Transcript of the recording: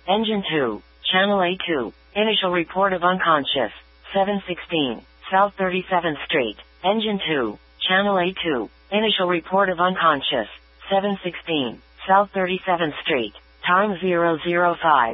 Engine 2, Channel A2, initial report of unconscious, 7:16, South 37th Street. Engine 2, Channel A2, initial report of unconscious, 7:16, South 37th Street. Time 005.